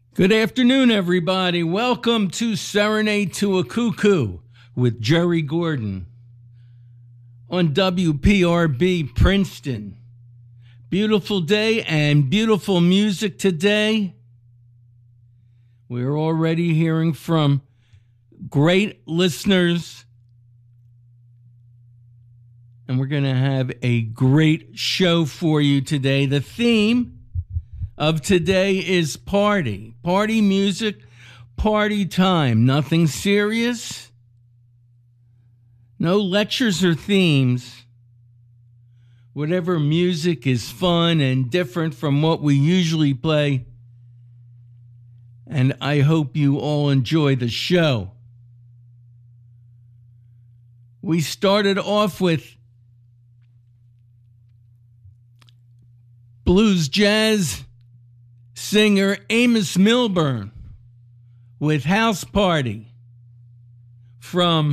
Good afternoon, everybody. Welcome to Serenade to a Cuckoo with Jerry Gordon on WPRB Princeton. Beautiful day and beautiful music today. We're already hearing from great listeners, and we're going to have a great show for you today. The theme of today is party music, party time. Nothing serious, no lectures or themes. Whatever music is fun and different from what we usually play. And I hope you all enjoy the show. We started off with blues jazz singer Amos Milburn with House Party from